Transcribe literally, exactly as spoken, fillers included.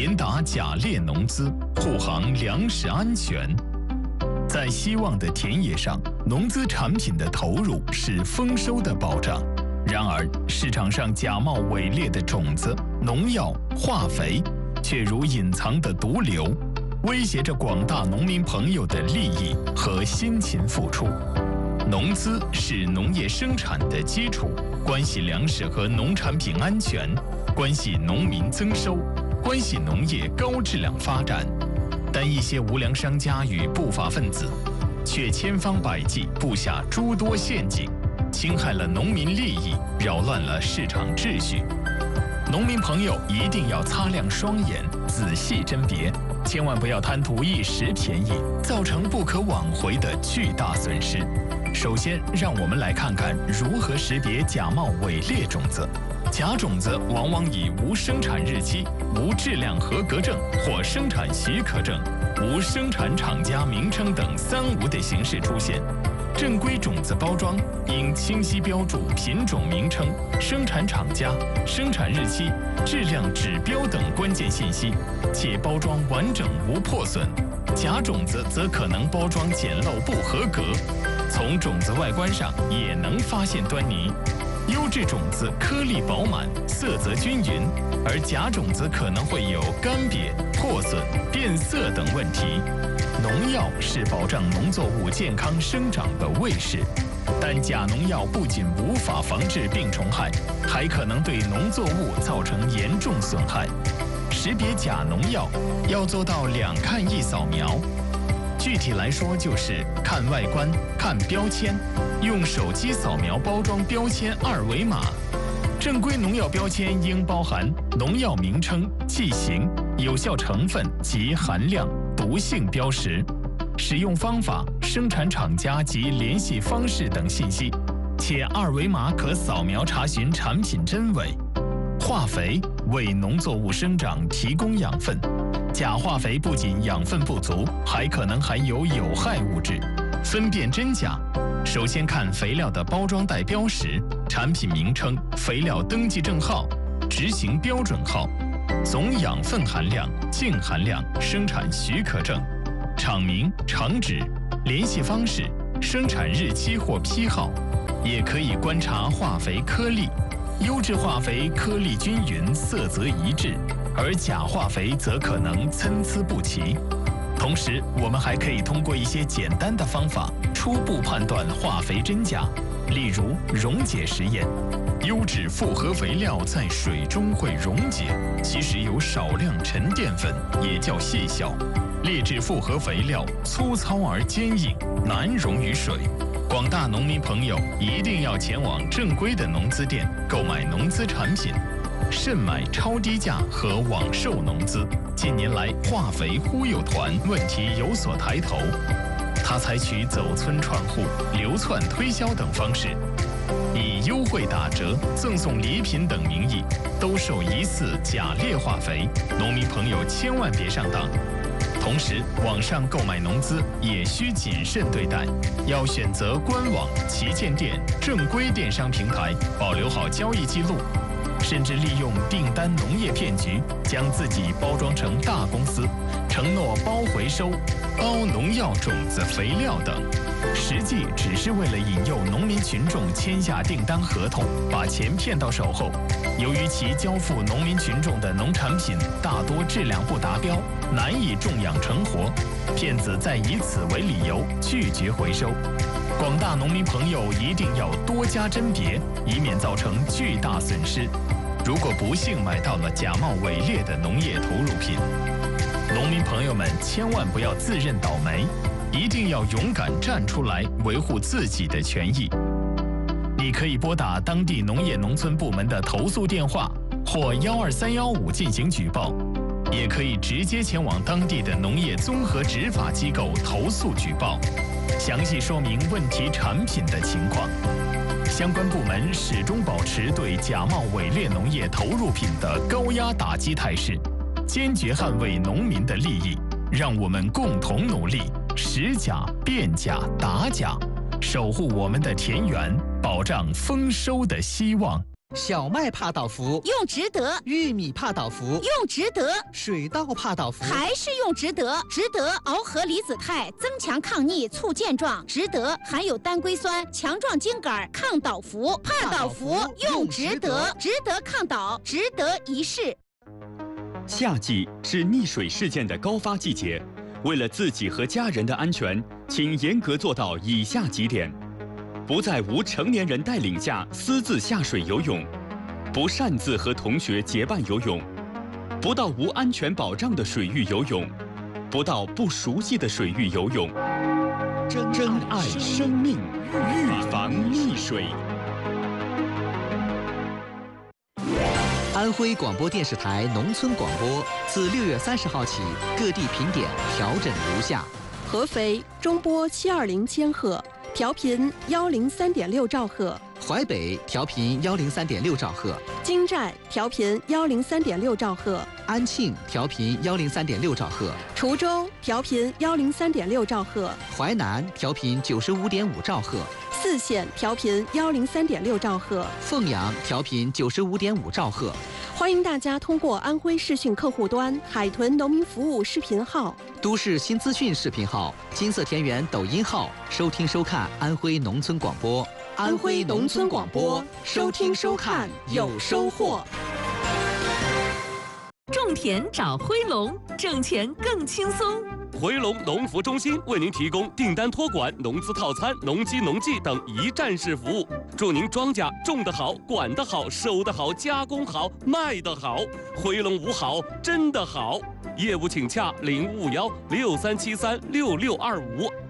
联打假劣农资，护航粮食安全。在希望的田野上，农资产品的投入是丰收的保障。然而，市场上假冒伪劣的种子、农药、化肥，却如隐藏的毒瘤，威胁着广大农民朋友的利益和辛勤付出。农资是农业生产的基础，关系粮食和农产品安全，关系农民增收，关系农业高质量发展。但一些无良商家与不法分子，却千方百计布下诸多陷阱，侵害了农民利益，扰乱了市场秩序。农民朋友一定要擦亮双眼，仔细甄别，千万不要贪图一时便宜，造成不可挽回的巨大损失。首先，让我们来看看如何识别假冒伪劣种子。假种子往往以无生产日期、无质量合格证或生产许可证、无生产厂家名称等三无的形式出现。正规种子包装应清晰标注品种名称、生产厂家、生产日期、质量指标等关键信息，且包装完整无破损。假种子则可能包装简陋不合格，从种子外观上也能发现端倪。优质种子颗粒饱满，色泽均匀，而假种子可能会有干瘪、破损、变色等问题。农药是保障农作物健康生长的卫士，但假农药不仅无法防治病虫害，还可能对农作物造成严重损害。识别假农药要做到两看一扫描，具体来说就是看外观、看标签，用手机扫描包装标签二维码。正规农药标签应包含农药名称、剂型、有效成分及含量、毒性标识、使用方法、生产厂家及联系方式等信息，且二维码可扫描查询产品真伪。化肥为农作物生长提供养分，假化肥不仅养分不足，还可能含有有害物质。分辨真假，首先看肥料的包装袋标识、产品名称、肥料登记证号、执行标准号、总养分含量、净含量、生产许可证、厂名、厂址、联系方式、生产日期或批号。也可以观察化肥颗粒，优质化肥颗粒均匀，色泽一致，而假化肥则可能参差不齐。同时，我们还可以通过一些简单的方法初步判断化肥真假，例如溶解实验。优质复合肥料在水中会溶解，其实有少量沉淀粉，也叫细效。劣质复合肥料粗糙而坚硬，难溶于水。广大农民朋友一定要前往正规的农资店购买农资产品，慎买超低价和网售农资。近年来，化肥忽悠团问题有所抬头，他采取走村串户、流窜推销等方式，以优惠打折、赠送礼品等名义兜售疑似假劣化肥，农民朋友千万别上当。同时，网上购买农资也需谨慎对待，要选择官网、旗舰店、正规电商平台，保留好交易记录。甚至利用订单农业骗局，将自己包装成大公司，承诺包回收、包农药、种子、肥料等，实际只是为了引诱农民群众签下订单合同，把钱骗到手后，由于其交付农民群众的农产品大多质量不达标，难以种养成活，骗子再以此为理由拒绝回收。广大农民朋友一定要多加甄别，以免造成巨大损失。如果不幸买到了假冒伪劣的农业投入品，农民朋友们千万不要自认倒霉，一定要勇敢站出来维护自己的权益。你可以拨打当地农业农村部门的投诉电话或幺二三幺五进行举报，也可以直接前往当地的农业综合执法机构投诉举报，详细说明问题产品的情况。相关部门始终保持对假冒伪劣农业投入品的高压打击态势，坚决捍卫农民的利益。让我们共同努力，识假、辨假、打假，守护我们的田园，保障丰收的希望。 小麦帕倒服用值得， 玉米帕倒服用值得， 水稻帕倒服还是用值得。值得螯合离子肽，增强抗逆，促健壮。值得含有单硅酸，强壮茎秆，抗倒伏。帕倒伏用值得，值得抗倒，值得一试。 夏季是溺水事件的高发季节，为了自己和家人的安全，请严格做到以下几点：不在无成年人带领下私自下水游泳，不擅自和同学结伴游泳，不到无安全保障的水域游泳，不到不熟悉的水域游泳。珍爱生命，预防溺水。 安徽广播电视台农村广播自六月三十号起，各地频点调整如下： 合肥中波七二零千赫，调频幺零三点六兆赫； 淮北调频幺零三点六兆赫； 京寨调频幺零三点六兆赫； 安庆调频幺零三点六兆赫； 滁州调频幺零三点六兆赫； 淮南调频九十五点五兆赫； 泗县调频幺零三点六兆赫； 凤阳调频九十五点五兆赫。 欢迎大家通过安徽视讯客户端、海豚农民服务视频号、 都市新资讯视频号、金色田园抖音号收听收看安徽农村广播。 安徽农村广播，收听收看有收获。 种田找辉龙，挣钱更轻松。 回龙农服中心为您提供订单托管、农资套餐、农机农技等一站式服务，祝您庄稼种得好、管得好、收得好、加工好、卖得好。回龙无好，真的好。业务请洽零五幺六三七三六六二五。